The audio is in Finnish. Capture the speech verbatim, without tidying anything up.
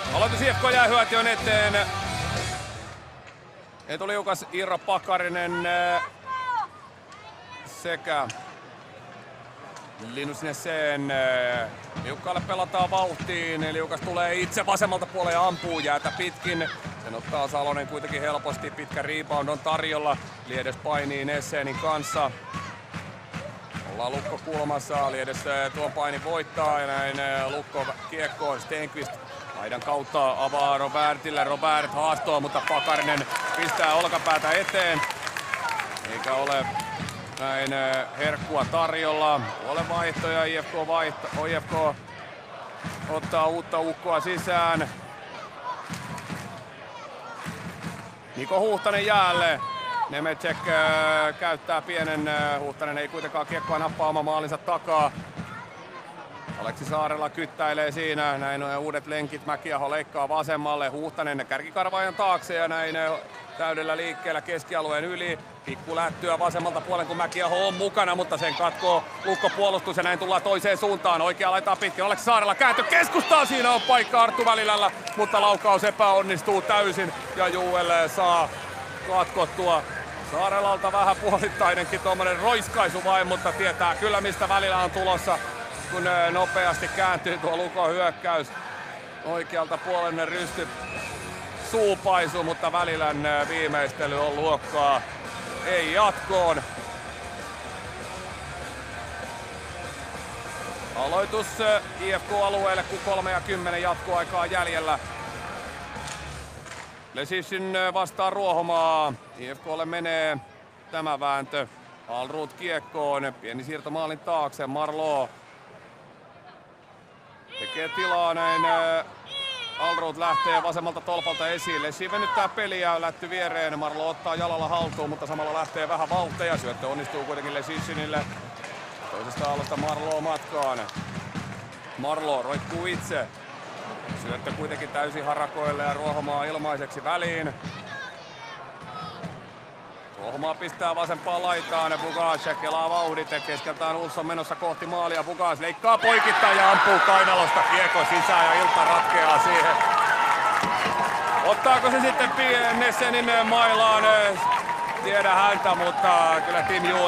Aloitus I F K Jäähyötiön eteen. Etuliukas Iiro Pakarinen sekä Linus Nesen. Liukkaalle pelataan vauhtiin. Liukas tulee itse vasemmalta puolelle ja ampuu jäätä pitkin. Sen ottaa Salonen kuitenkin helposti. Pitkä rebound on tarjolla. Liedes painii Nessenin kanssa. Ollaan Lukko kulmassa. Liedes tuon paini voittaa ja näin Lukko kiekkoon. Stenqvist aidan kautta avaa Robertille. Robert haastoo, mutta Pakarinen pistää olkapäätä eteen. Eikä ole näin herkkua tarjolla. Puolen vaihtoja, I F K, vaihto, I F K ottaa uutta ukkoa sisään. Niko Huhtanen jäälle. Nemecek äh, käyttää pienen. Äh, Huhtanen ei kuitenkaan kiekkoa nappaa oma maalinsa takaa. Aleksi Saarela kyttäilee siinä. Näin on uudet lenkit. Mäkiaho leikkaa vasemmalle. Huhtanen kärkikarvaajan taakse ja näin äh, täydellä liikkeellä keskialueen yli. Pikku lättyä vasemmalta puolen, kun Mäkiaho on mukana, mutta sen katkoo Lukko puolustus ja näin tullaan toiseen suuntaan. Oikea laitaa pitkin. Aleksi Saarela kääntö keskustaa. Siinä on paikka Arttu Välilällä, mutta laukaus epäonnistuu täysin ja Juuel saa katkottua. Saarelalta vähän puolittainenkin tuommoinen roiskaisu vain, mutta tietää kyllä mistä Välilä on tulossa, kun nopeasti kääntyy tuo Lukon hyökkäys. Oikealta puolen rysty suupaisu, mutta Välilän viimeistely on luokkaa. Ei jatkoon. Aloitus I F K-alueelle, kun kolme ja kymmenen jatkoaikaa jäljellä. Lesishin vastaa Ruohomaa. I F K:lle menee tämä vääntö. Alrud kiekkoon. Pieni siirto maalin taakse. Marlo tekee tilaa näin. Alrud lähtee vasemmalta tolpalta esille. Leshin venyttää peliä. Lätty viereen. Marlo ottaa jalalla haltuun, mutta samalla lähtee vähän vauhtia. Syöttö onnistuu kuitenkin Lesishinille. Toisesta alosta Marlo matkaan. Marlo roikkuu itse. Syöttö kuitenkin täysin harakoille ja Ruohomaa ilmaiseksi väliin. Ruohomaa pistää vasempaan laitaan ja Bugas kelaa vauhdit. Keskeltään Ulsson menossa kohti maalia. Bugas leikkaa poikittain ja ampuu kainalosta kiekko sisään ja ilta ratkeaa siihen. Ottaako se sitten Nessenin mailaan? Tiedä häntä, mutta kyllä Tim Juel